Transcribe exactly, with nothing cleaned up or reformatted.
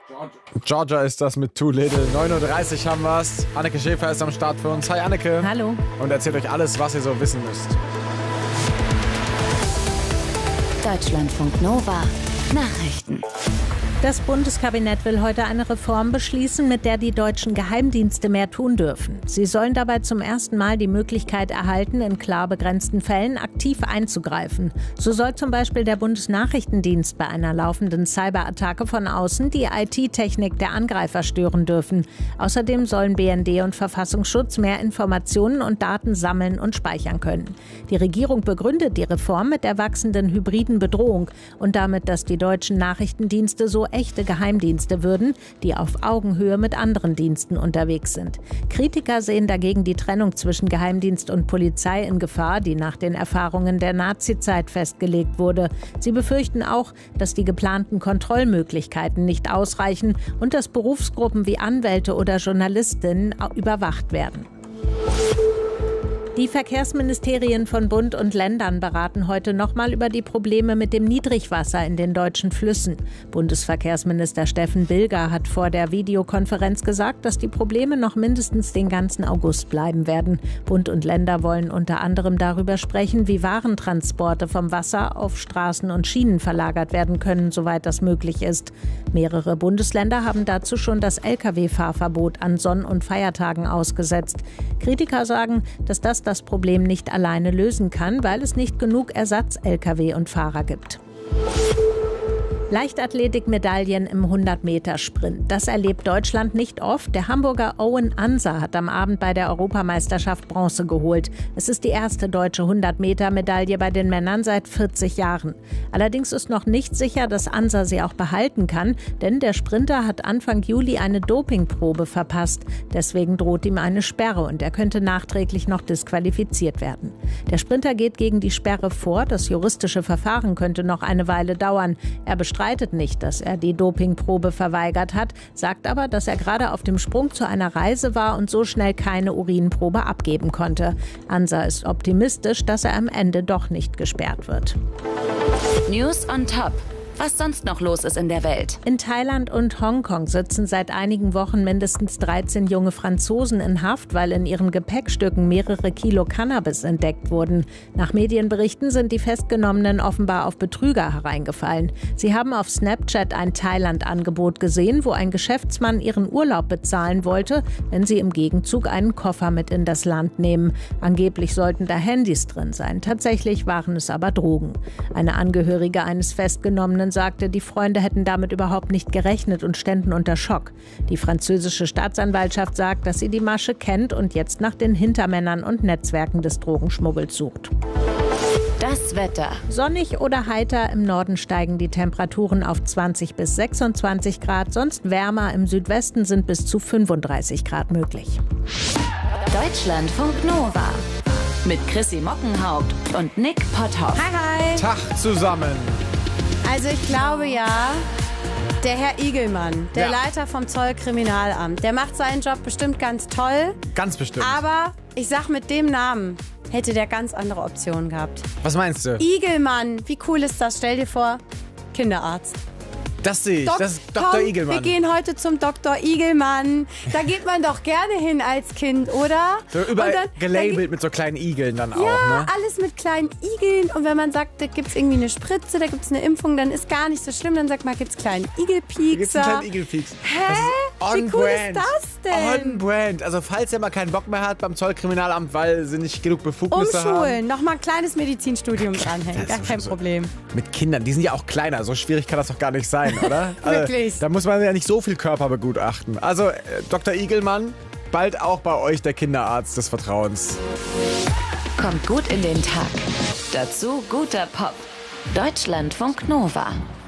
Georgia ist das mit Too Little. neun Uhr dreißig haben wir's. Anneke Schäfer ist am Start für uns. Hi Anneke. Hallo. Und erzählt euch alles, was ihr so wissen müsst. Deutschlandfunk Nova Nachrichten. Das Bundeskabinett will heute eine Reform beschließen, mit der die deutschen Geheimdienste mehr tun dürfen. Sie sollen dabei zum ersten Mal die Möglichkeit erhalten, in klar begrenzten Fällen aktiv einzugreifen. So soll zum Beispiel der Bundesnachrichtendienst bei einer laufenden Cyberattacke von außen die I T-Technik der Angreifer stören dürfen. Außerdem sollen B N D und Verfassungsschutz mehr Informationen und Daten sammeln und speichern können. Die Regierung begründet die Reform mit der wachsenden hybriden Bedrohung und damit, dass die deutschen Nachrichtendienste so echte Geheimdienste würden, die auf Augenhöhe mit anderen Diensten unterwegs sind. Kritiker sehen dagegen die Trennung zwischen Geheimdienst und Polizei in Gefahr, die nach den Erfahrungen der Nazizeit festgelegt wurde. Sie befürchten auch, dass die geplanten Kontrollmöglichkeiten nicht ausreichen und dass Berufsgruppen wie Anwälte oder Journalistinnen überwacht werden. Die Verkehrsministerien von Bund und Ländern beraten heute nochmal über die Probleme mit dem Niedrigwasser in den deutschen Flüssen. Bundesverkehrsminister Steffen Bilger hat vor der Videokonferenz gesagt, dass die Probleme noch mindestens den ganzen August bleiben werden. Bund und Länder wollen unter anderem darüber sprechen, wie Warentransporte vom Wasser auf Straßen und Schienen verlagert werden können, soweit das möglich ist. Mehrere Bundesländer haben dazu schon das L K W-Fahrverbot an Sonn- und Feiertagen ausgesetzt. Kritiker sagen, dass das das Problem nicht alleine lösen kann, weil es nicht genug Ersatz-L K W und Fahrer gibt. Leichtathletik-Medaillen im hundert-Meter-Sprint. Das erlebt Deutschland nicht oft. Der Hamburger Owen Anser hat am Abend bei der Europameisterschaft Bronze geholt. Es ist die erste deutsche hundert-Meter-Medaille bei den Männern seit vierzig Jahren. Allerdings ist noch nicht sicher, dass Anser sie auch behalten kann, denn der Sprinter hat Anfang Juli eine Dopingprobe verpasst. Deswegen droht ihm eine Sperre und er könnte nachträglich noch disqualifiziert werden. Der Sprinter geht gegen die Sperre vor. Das juristische Verfahren könnte noch eine Weile dauern. Er bestreitet nicht, dass er die Dopingprobe verweigert hat, sagt aber, dass er gerade auf dem Sprung zu einer Reise war und so schnell keine Urinprobe abgeben konnte. Anser ist optimistisch, dass er am Ende doch nicht gesperrt wird. News on Top. Was sonst noch los ist in der Welt. In Thailand und Hongkong sitzen seit einigen Wochen mindestens dreizehn junge Franzosen in Haft, weil in ihren Gepäckstücken mehrere Kilo Cannabis entdeckt wurden. Nach Medienberichten sind die Festgenommenen offenbar auf Betrüger hereingefallen. Sie haben auf Snapchat ein Thailand-Angebot gesehen, wo ein Geschäftsmann ihren Urlaub bezahlen wollte, wenn sie im Gegenzug einen Koffer mit in das Land nehmen. Angeblich sollten da Handys drin sein. Tatsächlich waren es aber Drogen. Eine Angehörige eines Festgenommenen sagte, die Freunde hätten damit überhaupt nicht gerechnet und ständen unter Schock. Die französische Staatsanwaltschaft sagt, dass sie die Masche kennt und jetzt nach den Hintermännern und Netzwerken des Drogenschmuggels sucht. Das Wetter. Sonnig oder heiter, im Norden steigen die Temperaturen auf zwanzig bis sechsundzwanzig Grad, sonst wärmer, im Südwesten sind bis zu fünfunddreißig Grad möglich. Deutschlandfunk Nova. Mit Chrissy Mockenhaupt und Nick Potthoff. Hi, hi. Tag zusammen. Also ich glaube ja, der Herr Igelmann, der Ja. Leiter vom Zollkriminalamt, der macht seinen Job bestimmt ganz toll. Ganz bestimmt. Aber ich sag, mit dem Namen hätte der ganz andere Optionen gehabt. Was meinst du? Igelmann, wie cool ist das? Stell dir vor, Kinderarzt. Das sehe ich. Dok- das ist Doktor komm, Igelmann. Wir gehen heute zum Doktor Igelmann. Da geht man doch gerne hin als Kind, oder? So überall Und dann- gelabelt dann mit so kleinen Igeln dann Ja, auch, ne? alles mit kleinen Igeln. Und wenn man sagt, da gibt es irgendwie eine Spritze, da gibt es eine Impfung, dann ist gar nicht so schlimm. Dann sagt man, gibt es kleinen Hier gibt's einen Igelpiekser. kleinen Igelpieks. Hä? Das ist Wie on cool brand. ist das denn? On brand. Also falls er mal keinen Bock mehr hat beim Zollkriminalamt, weil sie nicht genug Befugnisse haben. Umschulen, nochmal ein kleines Medizinstudium dranhängen, Das gar ist kein so- Problem. Mit Kindern, die sind ja auch kleiner. So schwierig kann das doch gar nicht sein, oder? Wirklich. Da muss man ja nicht so viel Körper begutachten. Also, äh, Doktor Igelmann, bald auch bei euch der Kinderarzt des Vertrauens. Kommt gut in den Tag. Dazu guter Pop. Deutschlandfunk Nova.